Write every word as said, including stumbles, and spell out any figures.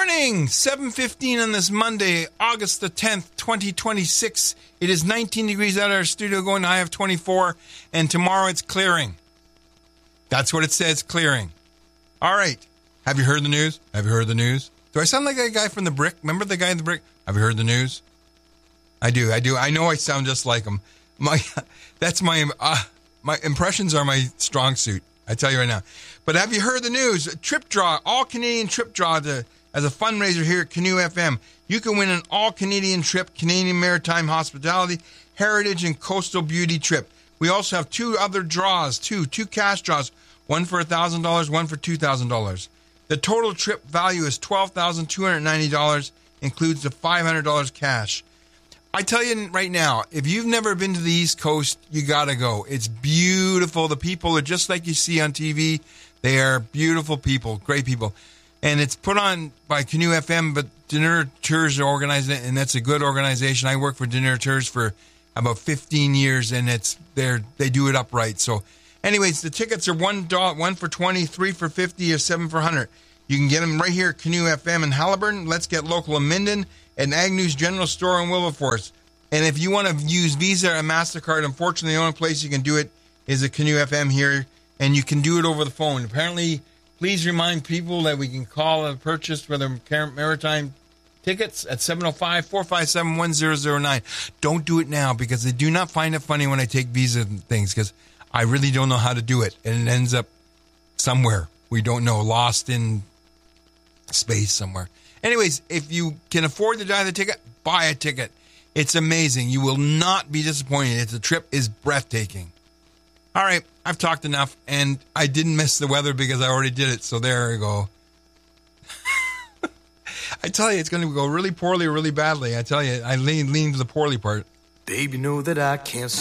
morning, seven fifteen on this Monday, August the tenth, twenty twenty-six. It is nineteen degrees out of our studio, going high of twenty-four, and tomorrow it's clearing. That's what it says, clearing. All right. Have you heard the news? Have you heard the news? Do I sound like that guy from The Brick? Remember the guy in The Brick? Have you heard the news? I do, I do. I know I sound just like him. My, that's my, uh, my impressions are my strong suit. I tell you right now. But have you heard the news? Trip draw, all Canadian trip draw to, as a fundraiser here at Canoe F M. You can win an all Canadian trip, Canadian Maritime Hospitality, Heritage, and Coastal Beauty trip. We also have two other draws, two, two cash draws, one for one thousand dollars, one for two thousand dollars. The total trip value is twelve thousand two hundred ninety dollars, includes the five hundred dollars cash. I tell you right now, if you've never been to the East Coast, you got to go. It's beautiful. The people are just like you see on T V. They are beautiful people, great people. And it's put on by Canoe F M, but Dinner Tours are organizing it, and that's a good organization. I work for Dinner Tours for about fifteen years, and it's they're, they do it upright. So anyways, the tickets are one dollar, one for twenty, three for fifty, or seven for one hundred. You can get them right here at Canoe F M in Haliburton. Let's Get Local in Minden, and Agnew's General Store in Wilberforce. And if you want to use Visa or MasterCard, unfortunately, the only place you can do it is at Canoe F M here, and you can do it over the phone. Apparently, please remind people that we can call and purchase for the Maritime tickets at seven oh five, four five seven, one zero zero nine. Don't do it now, because they do not find it funny when I take Visa things, because I really don't know how to do it, and it ends up somewhere we don't know, lost in space somewhere. Anyways, if you can afford to buy the ticket, buy a ticket. It's amazing. You will not be disappointed. The trip is breathtaking. All right, I've talked enough, and I didn't miss the weather because I already did it, so there you go. I tell you, it's going to go really poorly or really badly. I tell you, I lean, lean to the poorly part. Baby, know that I can't